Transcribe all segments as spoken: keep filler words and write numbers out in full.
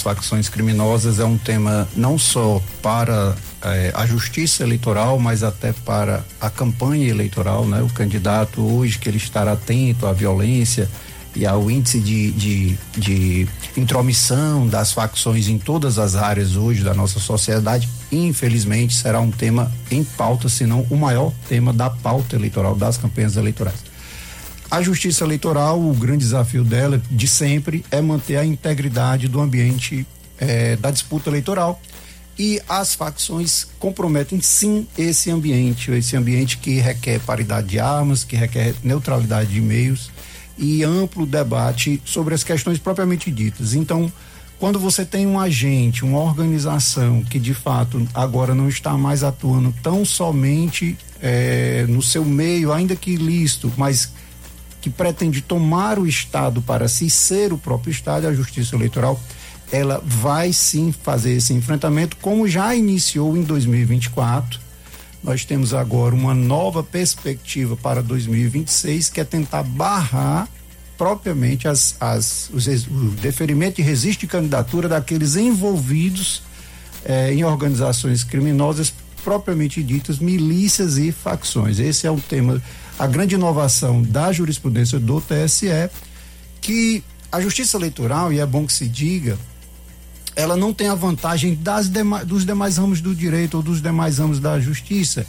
facções criminosas é um tema não só para eh, a justiça eleitoral, mas até para a campanha eleitoral, né? O candidato hoje que ele estará atento à violência e ao índice de, de, de intromissão das facções em todas as áreas hoje da nossa sociedade, infelizmente será um tema em pauta, se não o maior tema da pauta eleitoral, das campanhas eleitorais. A justiça eleitoral, o grande desafio dela, de sempre, é manter a integridade do ambiente eh, da disputa eleitoral, e as facções comprometem sim esse ambiente, esse ambiente que requer paridade de armas, que requer neutralidade de meios e amplo debate sobre as questões propriamente ditas. Então, quando você tem um agente, uma organização que de fato agora não está mais atuando tão somente eh, no seu meio, ainda que ilícito, mas que pretende tomar o Estado para si, ser o próprio Estado, a Justiça Eleitoral, ela vai sim fazer esse enfrentamento, como já iniciou em dois mil e vinte e quatro. Nós temos agora uma nova perspectiva para dois mil e vinte e seis, que é tentar barrar propriamente as, as, os, o deferimento de registro de candidatura daqueles envolvidos eh, em organizações criminosas propriamente ditas, milícias e facções. Esse é o tema, a grande inovação da jurisprudência do T S E, que a Justiça Eleitoral, e é bom que se diga, ela não tem a vantagem das dema, dos demais ramos do direito ou dos demais ramos da justiça.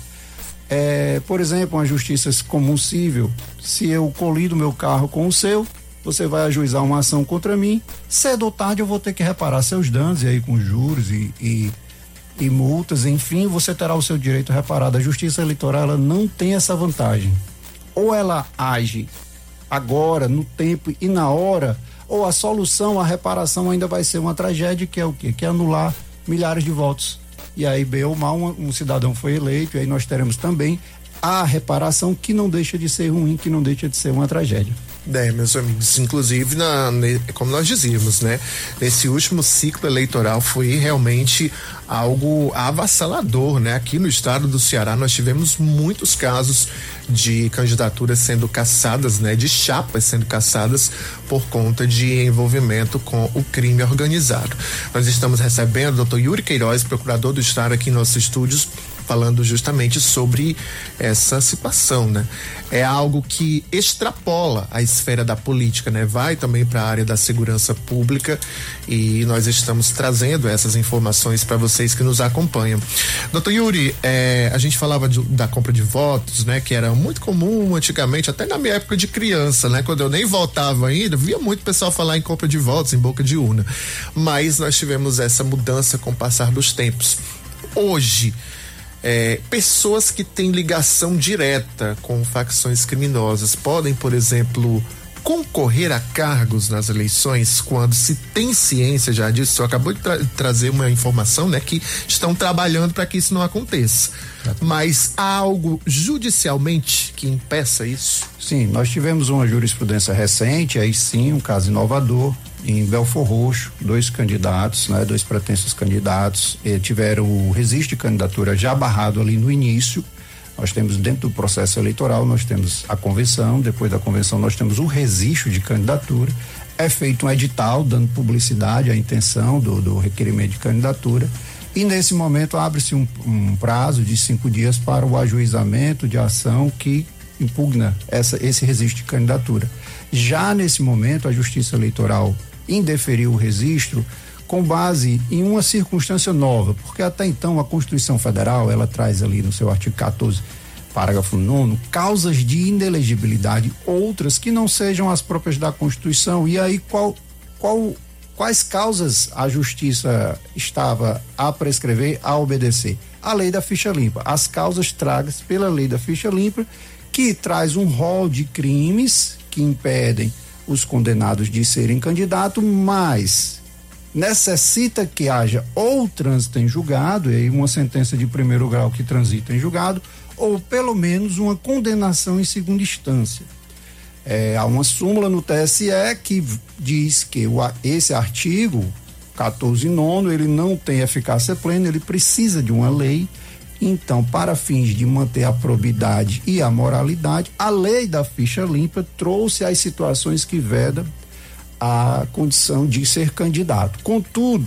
É, por exemplo, uma justiça comum civil, se eu colido meu carro com o seu, você vai ajuizar uma ação contra mim, cedo ou tarde eu vou ter que reparar seus danos, e aí com juros e, e, e multas, enfim, você terá o seu direito reparado. A Justiça Eleitoral, ela não tem essa vantagem. Ou ela age agora, no tempo e na hora, ou a solução, a reparação ainda vai ser uma tragédia, que é o quê? Que é anular milhares de votos. E aí, bem ou mal, um, um cidadão foi eleito, e aí nós teremos também a reparação, que não deixa de ser ruim, que não deixa de ser uma tragédia. É, meus amigos, inclusive, na, como nós dizíamos, né? Nesse último ciclo eleitoral foi realmente algo avassalador, né? Aqui no estado do Ceará nós tivemos muitos casos de candidaturas sendo cassadas, né? De chapas sendo cassadas por conta de envolvimento com o crime organizado. Nós estamos recebendo o doutor Yuri Queiroz, procurador do estado, aqui em nossos estúdios, falando justamente sobre essa situação, né? É algo que extrapola a esfera da política, né? Vai também para a área da segurança pública, e nós estamos trazendo essas informações para vocês que nos acompanham. Doutor Yuri, é, a gente falava de, da compra de votos, né? Que era muito comum antigamente, até na minha época de criança, né? Quando eu nem votava ainda, via muito pessoal falar em compra de votos, em boca de urna. Mas nós tivemos essa mudança com o passar dos tempos. Hoje, É, pessoas que têm ligação direta com facções criminosas podem, por exemplo, concorrer a cargos nas eleições quando se tem ciência já disso? Você acabou de tra- trazer uma informação, né, que estão trabalhando para que isso não aconteça. Mas há algo judicialmente que impeça isso? Sim, nós tivemos uma jurisprudência recente, aí sim, um caso inovador, em Belfor Roxo, dois candidatos, né, dois pretensos candidatos, eh, tiveram o registro de candidatura já barrado ali no início. Nós temos dentro do processo eleitoral, nós temos a convenção, depois da convenção nós temos o registro de candidatura, é feito um edital dando publicidade à intenção do, do requerimento de candidatura, e nesse momento abre-se um, um prazo de cinco dias para o ajuizamento de ação que impugna essa, esse registro de candidatura. Já nesse momento, a Justiça Eleitoral indeferiu o registro com base em uma circunstância nova, porque até então a Constituição Federal, ela traz ali no seu artigo quatorze, parágrafo nono, causas de inelegibilidade, outras que não sejam as próprias da Constituição. E aí qual, qual, quais causas a Justiça estava a prescrever, a obedecer? A lei da ficha limpa, as causas tragas pela lei da ficha limpa, que traz um rol de crimes que impedem os condenados de serem candidatos, mas necessita que haja ou trânsito em julgado, e aí uma sentença de primeiro grau que transita em julgado, ou pelo menos uma condenação em segunda instância. É, há uma súmula no T S E que diz que o, esse artigo quatorze nono, ele não tem eficácia plena, ele precisa de uma lei. Então, para fins de manter a probidade e a moralidade, a lei da ficha limpa trouxe as situações que vedam a condição de ser candidato. Contudo,